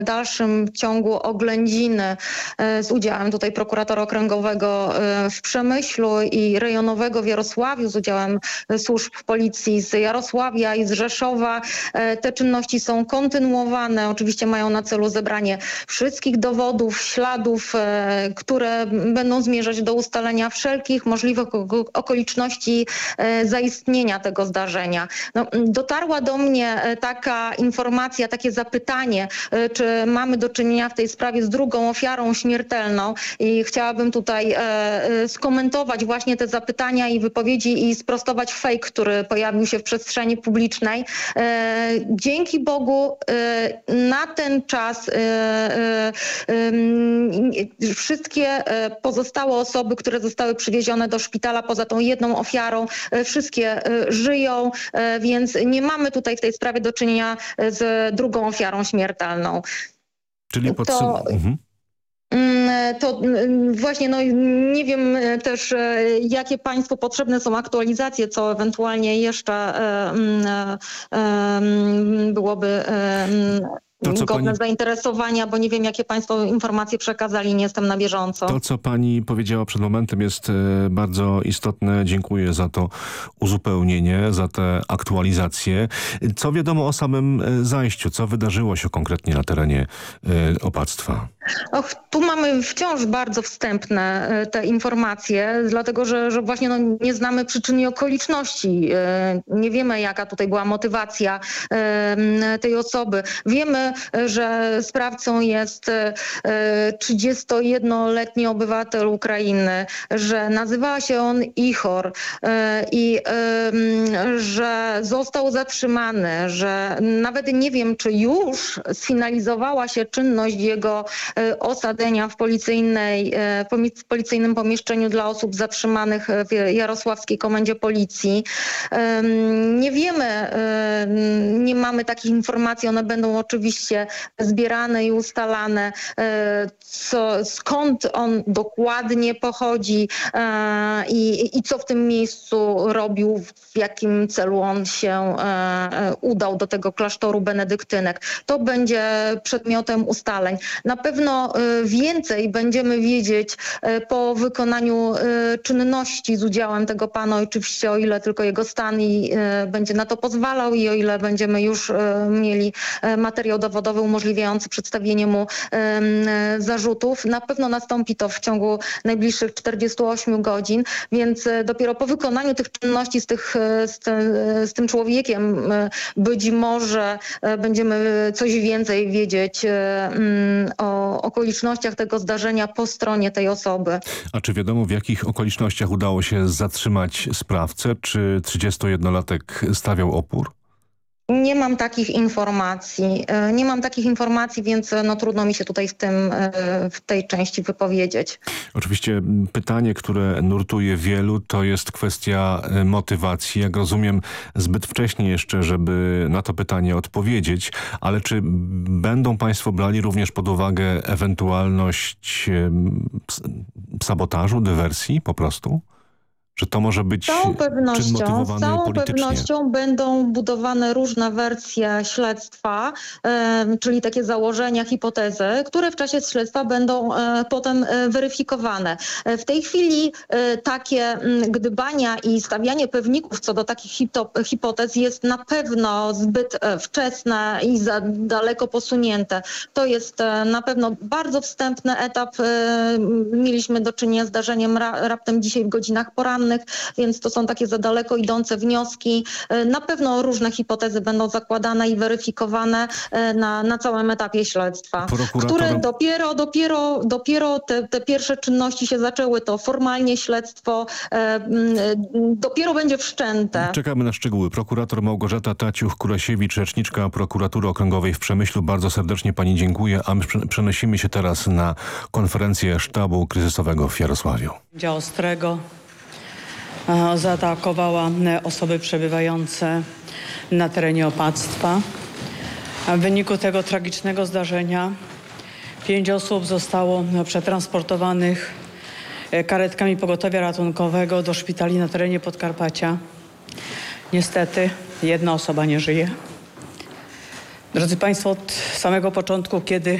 dalszym ciągu oględziny z udziałem tutaj prokuratora okręgowego w Przemyślu i rejonowego w Jarosławiu, z udziałem służb policji z Jarosławia i z Rzeszowa. Te czynności są kontynuowane. Oczywiście mają na celu zebranie wszystkich dowodów, śladów, które będą zmierzać do ustalenia wszelkich możliwych okoliczności zaistnienia tego zdarzenia. No, dotarła do mnie taka informacja, takie zapytanie, czy mamy do czynienia w tej sprawie z drugą ofiarą śmiertelną, i chciałabym tutaj skomentować właśnie te zapytania i wypowiedzi i sprostować fake, który pojawił się w przestrzeni publicznej. Dzięki Bogu na ten czas wszystkie pozostałe osoby, które zostały przywiezione do szpitala poza tą jedną ofiarą, wszystkie żyją, więc nie mamy tutaj w tej sprawie do czynienia z drugą ofiarą śmiertelną. Czyli To właśnie, no nie wiem też, jakie państwu potrzebne są aktualizacje, co ewentualnie jeszcze byłoby godne zainteresowania, bo nie wiem, jakie państwo informacje przekazali, nie jestem na bieżąco. To, co pani powiedziała przed momentem, jest bardzo istotne. Dziękuję za to uzupełnienie, za te aktualizacje. Co wiadomo o samym zajściu? Co wydarzyło się konkretnie na terenie opactwa? Tu mamy wciąż bardzo wstępne te informacje, dlatego że właśnie nie znamy przyczyn i okoliczności. Nie wiemy, jaka tutaj była motywacja tej osoby. Wiemy, że sprawcą jest 31-letni obywatel Ukrainy, że nazywa się on Ihor i że został zatrzymany, że nawet nie wiem, czy już sfinalizowała się czynność jego osadzenia w policyjnym pomieszczeniu dla osób zatrzymanych w Jarosławskiej Komendzie Policji. Nie wiemy, nie mamy takich informacji, one będą oczywiście zbierane i ustalane, skąd on dokładnie pochodzi i co w tym miejscu robił, w jakim celu on się udał do tego klasztoru benedyktynek. To będzie przedmiotem ustaleń. Na pewno więcej będziemy wiedzieć po wykonaniu czynności z udziałem tego pana, oczywiście o ile tylko jego stan będzie na to pozwalał i o ile będziemy już mieli materiał dowodowy umożliwiający przedstawienie mu zarzutów. Na pewno nastąpi to w ciągu najbliższych 48 godzin, więc dopiero po wykonaniu tych czynności z tym człowiekiem być może będziemy coś więcej wiedzieć o okolicznościach tego zdarzenia po stronie tej osoby. A czy wiadomo, w jakich okolicznościach udało się zatrzymać sprawcę? Czy 31-latek stawiał opór? Nie mam takich informacji. Więc trudno mi się tutaj w tej części wypowiedzieć. Oczywiście pytanie, które nurtuje wielu, to jest kwestia motywacji. Jak rozumiem, zbyt wcześnie jeszcze, żeby na to pytanie odpowiedzieć, ale czy będą państwo brali również pod uwagę ewentualność sabotażu, dywersji po prostu? Że to może być czyn motywowany z całą politycznie? pewnością będą budowane różne wersje śledztwa, czyli takie założenia, hipotezy, które w czasie śledztwa będą potem weryfikowane. W tej chwili takie gdybania i stawianie pewników co do takich hipotez jest na pewno zbyt wczesne i za daleko posunięte. To jest na pewno bardzo wstępny etap. Mieliśmy do czynienia z zdarzeniem raptem dzisiaj w godzinach porannych, więc to są takie za daleko idące wnioski. Na pewno różne hipotezy będą zakładane i weryfikowane na całym etapie śledztwa, które dopiero te pierwsze czynności się zaczęły, to formalnie śledztwo dopiero będzie wszczęte. Czekamy na szczegóły. Prokurator Małgorzata Taciuch-Kurasiewicz, rzeczniczka Prokuratury Okręgowej w Przemyślu. Bardzo serdecznie pani dziękuję, a my przenosimy się teraz na konferencję sztabu kryzysowego w Jarosławiu. Dział Ostrego zaatakowała osoby przebywające na terenie opactwa. W wyniku tego tragicznego zdarzenia 5 osób zostało przetransportowanych karetkami pogotowia ratunkowego do szpitali na terenie Podkarpacia. Niestety 1 osoba nie żyje. Drodzy Państwo, od samego początku, kiedy